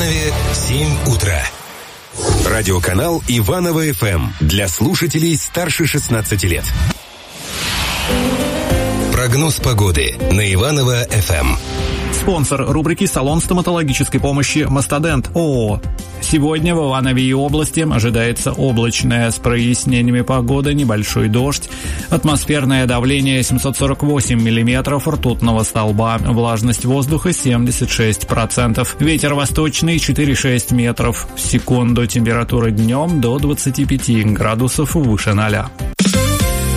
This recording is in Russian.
Иванове 7 утра. Радиоканал Иваново ФМ для слушателей старше 16 лет. Прогноз погоды на Иваново ФМ. Спонсор рубрики «Салон стоматологической помощи Мастодент» ООО. Сегодня в Иванове и области ожидается облачная с прояснениями погода, небольшой дождь, атмосферное давление 748 миллиметров ртутного столба, влажность воздуха 76%, ветер восточный 4,6 метров в секунду, температура днем до 25 градусов выше 0.